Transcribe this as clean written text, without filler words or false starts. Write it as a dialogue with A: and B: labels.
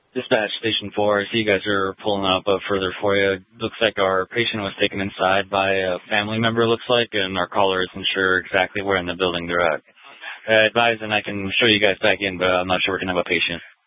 A: Dispatch Station 4, I see you guys are pulling up further for you. Looks like our patient was taken inside by a family member, looks like, and our caller isn't sure exactly where in the building they're at. Advise, and I can show you guys back in, but I'm not sure we can have a patient.